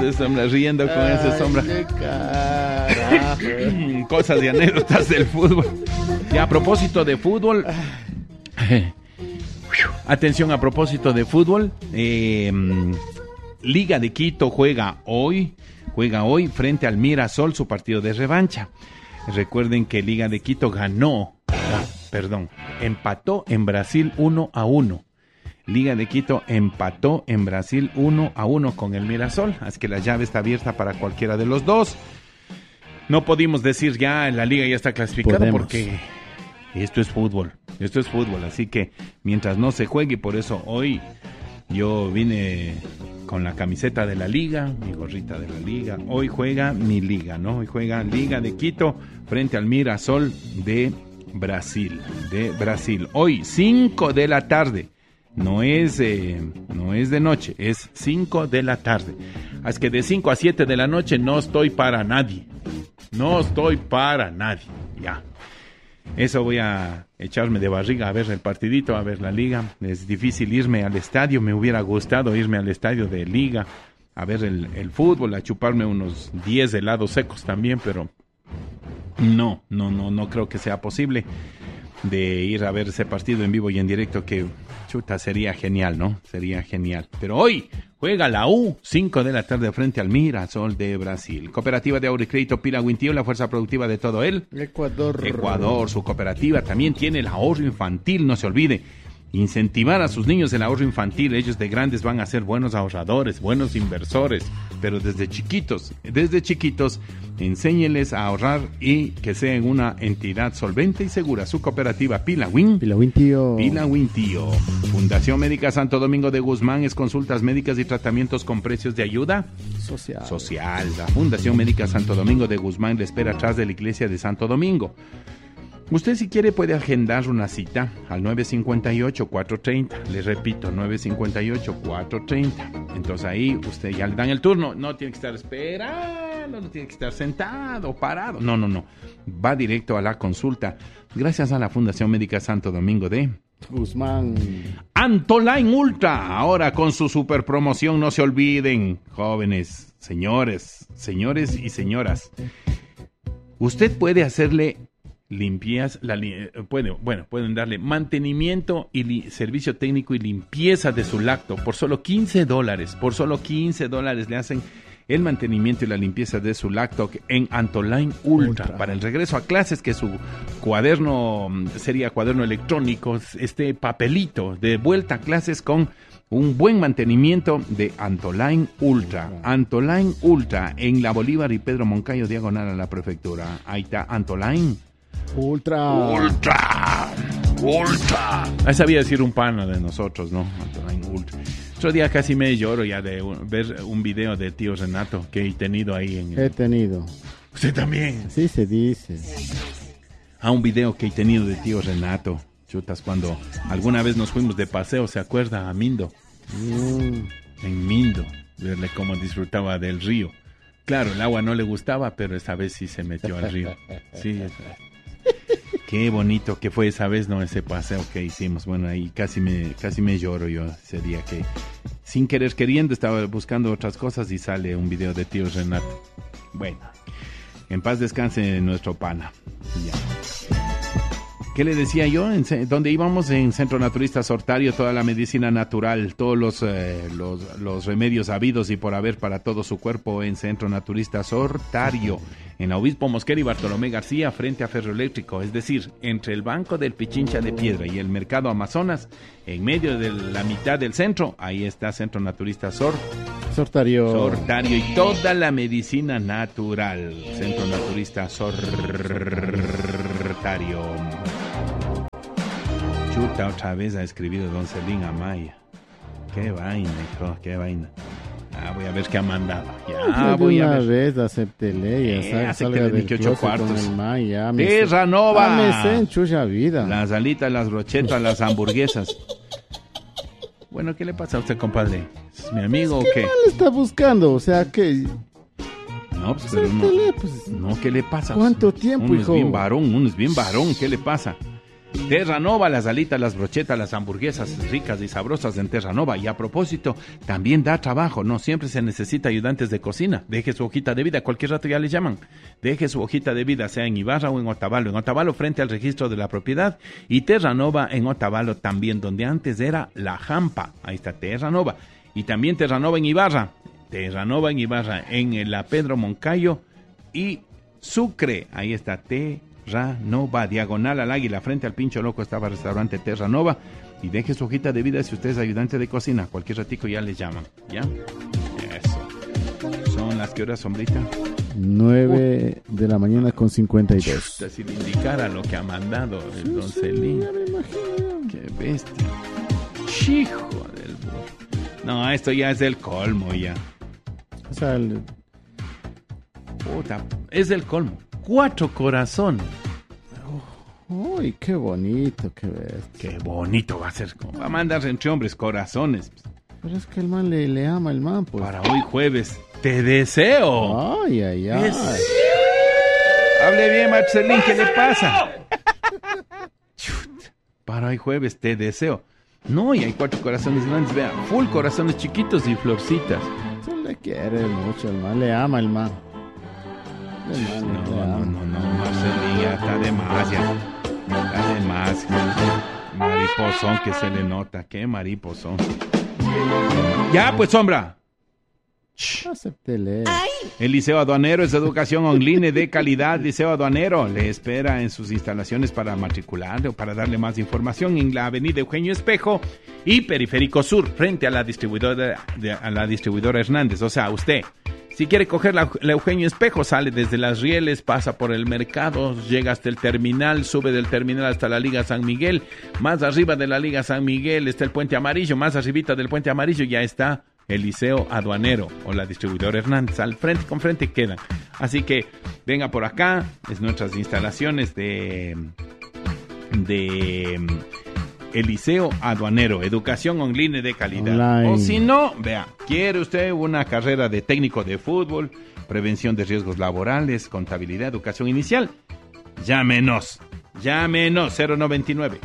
ese sombra, riendo con ese sombra. Qué carajo. Cosas y anécdotas del fútbol. Ya, a propósito de fútbol. Atención, a propósito de fútbol. Liga de Quito juega hoy frente al Mirasol su partido de revancha. Recuerden que Liga de Quito empató en Brasil 1-1. Liga de Quito empató en Brasil 1-1 con el Mirasol, así que la llave está abierta para cualquiera de los dos. No podemos decir ya la liga ya está clasificada porque esto es fútbol, así que mientras no se juegue, por eso hoy yo vine con la camiseta de la liga, mi gorrita de la liga. Hoy juega mi liga, ¿no? Hoy juega Liga de Quito frente al Mirasol de Brasil. Hoy, 5 de la tarde. No es de noche, es 5 de la tarde. Así que de 5 a 7 de la noche no estoy para nadie. Ya. Eso voy a echarme de barriga a ver el partidito, a ver la liga. Es difícil irme al estadio, me hubiera gustado irme al estadio de liga a ver el fútbol, a chuparme unos 10 helados secos también, pero no creo que sea posible de ir a ver ese partido en vivo y en directo, que chuta, sería genial, ¿no? Sería genial. Pero hoy juega la U, 5 de la tarde frente al Mirasol de Brasil. Cooperativa de Ahorro y Crédito Pila Guintío, la fuerza productiva de todo el Ecuador. Su cooperativa también tiene el ahorro infantil, no se olvide. Incentivar a sus niños el ahorro infantil. Ellos de grandes van a ser buenos ahorradores, buenos inversores, pero desde chiquitos, enséñeles a ahorrar y que sean una entidad solvente y segura. Su cooperativa Pila Guintío. Fundación Médica Santo Domingo de Guzmán es consultas médicas y tratamientos con precios de ayuda social. La Fundación Médica Santo Domingo de Guzmán le espera atrás de la iglesia de Santo Domingo. Usted, si quiere, puede agendar una cita al 958-430. Les repito, 958-430. Entonces ahí usted ya le dan el turno. No tiene que estar esperando, no tiene que estar sentado, parado. No. Va directo a la consulta. Gracias a la Fundación Médica Santo Domingo de Guzmán. Antoline Ultra, ahora con su super promoción. No se olviden, jóvenes, señores y señoras. Usted puede hacerle pueden darle mantenimiento y servicio técnico y limpieza de su lacto por solo $15. Por solo $15 le hacen el mantenimiento y la limpieza de su lacto en Antoline Ultra. Para el regreso a clases, que su cuaderno sería cuaderno electrónico, este papelito de vuelta a clases con un buen mantenimiento de Antoline Ultra. Antoline Ultra en la Bolívar y Pedro Moncayo, diagonal a la prefectura. Ahí está Antoline Ultra. Ahí sabía decir un pana de nosotros, ¿no? Antoline Ultra. Otro día casi me lloro ya de ver un video de tío Renato que he tenido ahí. He tenido. ¿Usted también? Sí, se dice. Un video que he tenido de tío Renato. Chutas, cuando alguna vez nos fuimos de paseo, ¿se acuerda? A Mindo. En Mindo. Verle cómo disfrutaba del río. Claro, el agua no le gustaba, pero esa vez sí se metió al río. Sí. Qué bonito que fue esa vez, ¿no? Ese paseo que hicimos. Bueno, ahí casi me lloro yo ese día, que sin querer queriendo estaba buscando otras cosas y sale un video de tío Renato. Bueno, en paz descanse nuestro pana. Ya. ¿Qué le decía yo? ¿Dónde íbamos? En Centro Naturista Sortario, toda la medicina natural, todos los remedios habidos y por haber para todo su cuerpo en Centro Naturista Sortario, en Obispo Mosquera y Bartolomé García, frente a Ferroeléctrico, es decir, entre el Banco del Pichincha de Piedra y el Mercado Amazonas, en medio de la mitad del centro, ahí está Centro Naturista Sortario y toda la medicina natural. Centro Naturista Sortario. Chuta, otra vez ha escribido Don Celín Amaya. Qué vaina, hijo, qué vaina. Voy a ver qué ha mandado. Voy a ver. Acéptele, salga del 28 cuartos. Con el Maya. Tierra Nova. Me enchucha vida. Las alitas, las brochetas, las hamburguesas. Bueno, ¿qué le pasa a usted, compadre? ¿Es mi amigo o qué? ¿Qué mal está buscando? O sea, que... No, pues, pero no, ¿qué le pasa? ¿Cuánto tiempo, hijo? Uno es bien varón, ¿qué le pasa? Terranova, las alitas, las brochetas, las hamburguesas ricas y sabrosas en Terranova. Y a propósito, también da trabajo, no siempre se necesita ayudantes de cocina. Deje su hojita de vida, cualquier rato ya le llaman. Deje su hojita de vida, sea en Ibarra o en Otavalo. En Otavalo frente al registro de la propiedad y Terranova en Otavalo también, donde antes era La Jampa. Ahí está Terranova. Y también Terranova en Ibarra. Terranova en Ibarra, en la Pedro Moncayo y Sucre. Ahí está Terranova, diagonal al Águila, frente al Pincho Loco estaba el restaurante Terranova. Y deje su hojita de vida si usted es ayudante de cocina. Cualquier ratico ya les llaman, ¿ya? Eso. ¿Son las que horas, sombrita? 9 de la mañana con 52. Chuta, si le indicara lo que ha mandado el don Celín. Ya me imagino. Qué bestia. Chijo del burro. No, esto ya es el colmo ya. O sea, Puta, es el colmo. 4 corazones. uy, qué bonito, qué bestia. Qué bonito va a ser. Va a mandar entre hombres corazones. Pero es que el man le ama el man, pues. Para hoy jueves. Te deseo. Ay, ay, ay. Hable bien, Marcelín, ¿qué le pasa? Chut. Para hoy jueves, te deseo. No, y hay 4 corazones grandes, vea. Full corazones chiquitos y florcitas. Se le quiere mucho el man, le ama el man. No, Marcelín, ya está de más, ya. Está de más. Mariposón que se le nota. Qué mariposón. Ya, pues, sombra. Acéptele. El Liceo Aduanero es educación online de calidad. Liceo Aduanero le espera en sus instalaciones para matricularle o para darle más información en la avenida Eugenio Espejo y Periférico Sur, frente a la distribuidora Hernández. O sea, usted, si quiere coger la Eugenio Espejo, sale desde Las Rieles, pasa por el mercado, llega hasta el terminal, sube del terminal hasta la Liga San Miguel. Más arriba de la Liga San Miguel está el Puente Amarillo, más arribita del Puente Amarillo ya está el Liceo Aduanero o la distribuidora Hernández. Al frente con frente quedan. Así que venga por acá, es nuestras instalaciones de el Liceo Aduanero, educación online de calidad. Online. O si no, vea, quiere usted una carrera de técnico de fútbol, prevención de riesgos laborales, contabilidad, educación inicial, llámenos 099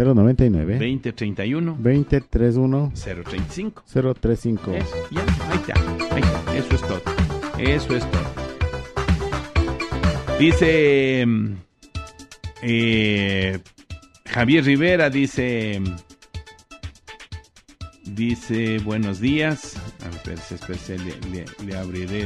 2031 2031 035. 035. Eso, ya, ahí está, eso es todo. Dice Javier Rivera, dice buenos días. A ver, espérese, le abriré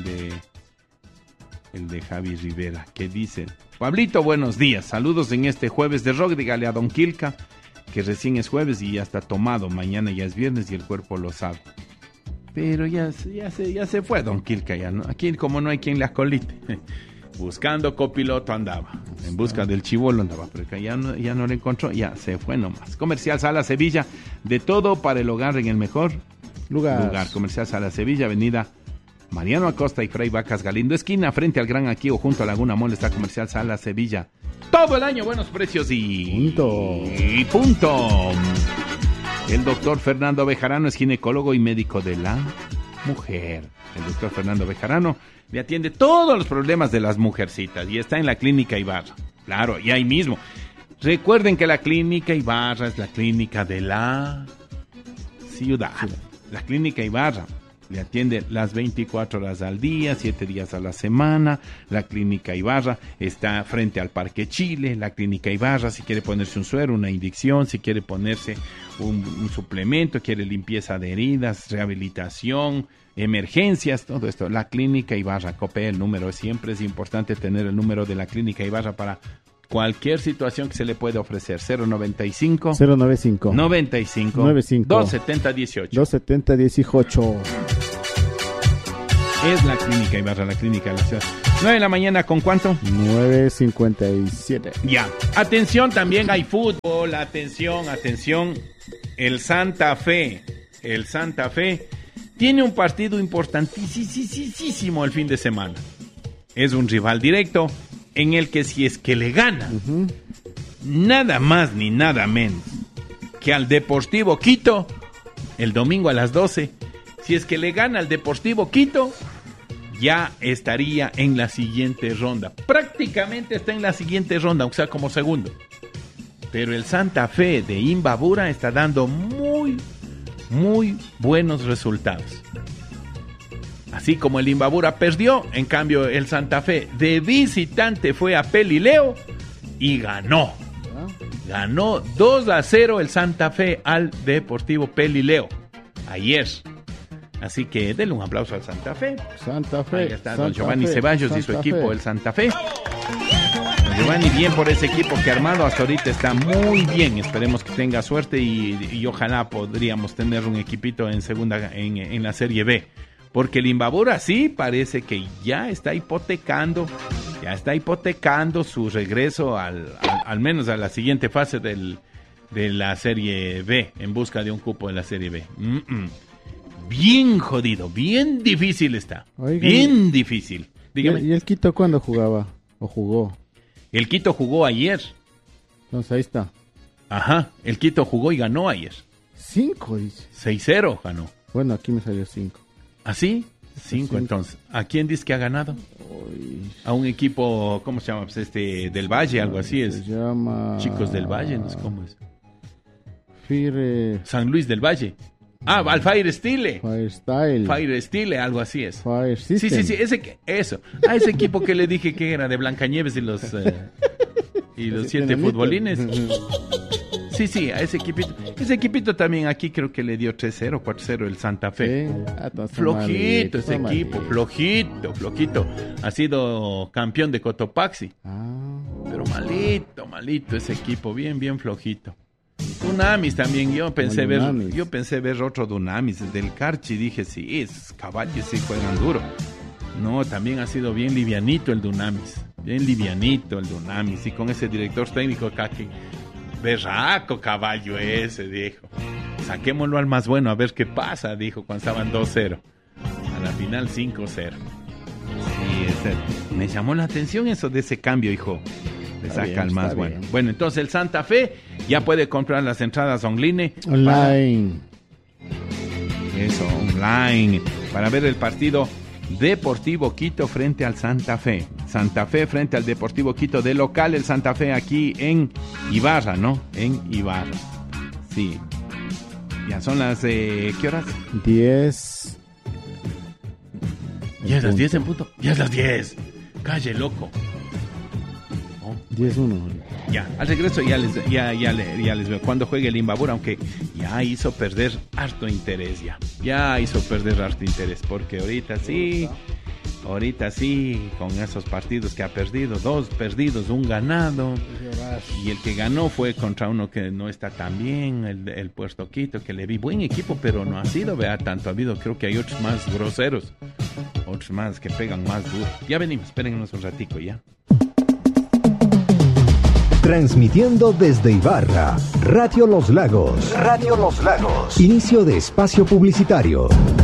el de Javi Rivera, que dice: Pablito, buenos días, saludos en este jueves de rock, dígale a don Quilca que recién es jueves y ya está tomado, mañana ya es viernes y el cuerpo lo sabe. Pero ya se fue don Quilca, ya no, aquí como no hay quien le acolite. Buscando copiloto andaba, en busca del chibolo andaba, pero que ya no le encontró, ya se fue nomás. Comercial Sala Sevilla, de todo para el hogar en el mejor lugar. Comercial Sala Sevilla, avenida Mariano Acosta y Fray Vacas Galindo, esquina frente al Gran Aquí o junto a Laguna Mall está Comercial Sala Sevilla. Todo el año buenos precios y punto. El doctor Fernando Bejarano es ginecólogo y médico de la mujer. El doctor Fernando Bejarano le atiende todos los problemas de las mujercitas y está en la Clínica Ibarra. Claro, y ahí mismo. Recuerden que la Clínica Ibarra es la clínica de la ciudad. La Clínica Ibarra le atiende las 24 horas al día, 7 días a la semana. La Clínica Ibarra está frente al Parque Chile. La Clínica Ibarra, si quiere ponerse un suero, una inyección, si quiere ponerse un suplemento, quiere limpieza de heridas, rehabilitación, emergencias, todo esto. La Clínica Ibarra, copie el número. Siempre es importante tener el número de la Clínica Ibarra para cualquier situación que se le puede ofrecer. 095 095 95 270 18 270 18. Es la Clínica Ibarra, la clínica de la ciudad. 9 de la mañana, ¿con cuánto? 9:57. Ya. Atención, también hay fútbol. Atención. El Santa Fe tiene un partido importantísimo el fin de semana. Es un rival directo en el que si es que le gana, nada más ni nada menos que al Deportivo Quito, el domingo a las 12, si es que le gana al Deportivo Quito, ya estaría en la siguiente ronda. Prácticamente está en la siguiente ronda, aunque sea como segundo. Pero el Santa Fe de Imbabura está dando muy, muy buenos resultados. Así como el Imbabura perdió, en cambio el Santa Fe de visitante fue a Pelileo y ganó. Ganó 2-0 el Santa Fe al Deportivo Pelileo ayer. Así que denle un aplauso al Santa Fe. Santa Fe. Ahí está don Santa Giovanni Fe, Ceballos Santa y su equipo, Fe. el Santa Fe. Don Giovanni, bien por ese equipo que ha armado. Hasta ahorita está muy bien. Esperemos que tenga suerte y ojalá podríamos tener un equipito en en la Serie B. Porque el Imbabura sí parece que ya está hipotecando su regreso al menos a la siguiente fase de la Serie B, en busca de un cupo de la Serie B. Bien jodido, bien difícil está. Oigan, bien difícil. Dígame. ¿Y el Quito cuándo jugaba? ¿O jugó? El Quito jugó ayer. Entonces ahí está. Ajá, el Quito jugó y ganó ayer. 5, dice. 6-0 ganó. Bueno, aquí me salió 5. ¿Así? 5 entonces. ¿A quién dice que ha ganado? A un equipo, ¿cómo se llama? Pues del Valle, algo así es. Se llama... Chicos del Valle, no sé cómo es. Fire... San Luis del Valle. Al Fire Style. Firestyle. Fire Style, algo así es. Fire System. Sí, eso. A ese equipo que le dije que era de Blancanieves y los 7 futbolines. Sí, a ese equipito. Ese equipito también aquí creo que le dio 3-0, 4-0 el Santa Fe. Sí. Flojito ese equipo, flojito. Ha sido campeón de Cotopaxi. Pero malito ese equipo, bien flojito. Dunamis también, yo pensé ver otro Dunamis del Carchi, dije, sí, es caballos, sí juegan duro. No, también ha sido bien livianito el Dunamis, y con ese director técnico acá que berraco caballo ese, dijo. Saquémoslo al más bueno a ver qué pasa, dijo, cuando estaban 2-0. A la final 5-0. Sí, me llamó la atención eso de ese cambio, hijo. Le saca al más bueno. Bien. Bueno, entonces el Santa Fe ya puede comprar las entradas online. Online. Online. Para ver el partido Deportivo Quito frente al Santa Fe. Santa Fe frente al Deportivo Quito de local. El Santa Fe aquí en Ibarra, ¿no? En Ibarra. Sí. Ya son las... ¿qué horas? 10. Ya es las 10 en punto. Ya es las 10. Calle, loco. 10-1. Ya, al regreso ya les veo cuando juegue el Imbabura, aunque ya hizo perder harto interés porque ahorita sí, con esos partidos que ha perdido, 2 perdidos, 1 ganado, y el que ganó fue contra uno que no está tan bien, el Puerto Quito, que le vi buen equipo, pero no ha sido, tanto ha habido, creo que hay otros más groseros, otros más que pegan más duro. Ya venimos, espérennos un ratico ya. Transmitiendo desde Ibarra, Radio Los Lagos. Inicio de espacio publicitario.